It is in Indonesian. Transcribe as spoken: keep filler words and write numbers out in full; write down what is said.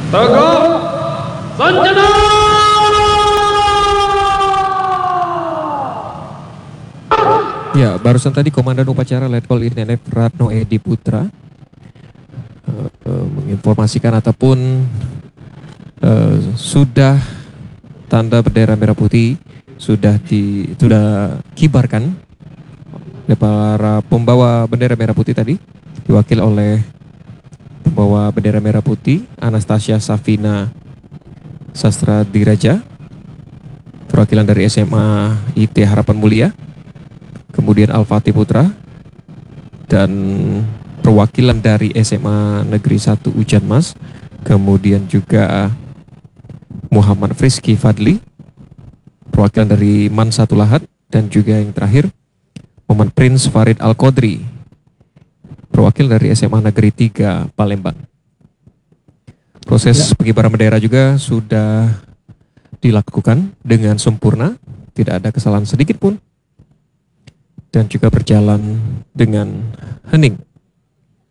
Tegak Sanjana. Ya, barusan tadi Komandan Upacara Letkol I N F Ratno Edi Putra uh, uh, menginformasikan ataupun uh, sudah tanda bendera merah putih sudah di sudah kibarkan oleh para pembawa bendera merah putih tadi, diwakil oleh pembawa bendera merah putih Anastasia Safina Sastra Diraja, perwakilan dari S M A I T Harapan Mulia, kemudian Al-Fatih Putra, dan perwakilan dari S M A Negeri satu Ujan Mas, kemudian juga Muhammad Friski Fadli, perwakilan dari Man Satu Lahat, dan juga yang terakhir Muhammad Prince Farid Al-Qodri, perwakilan dari S M A Negeri tiga Palembang. Proses ya. Pengibaran bendera juga sudah dilakukan dengan sempurna, tidak ada kesalahan sedikit pun, dan juga berjalan dengan hening.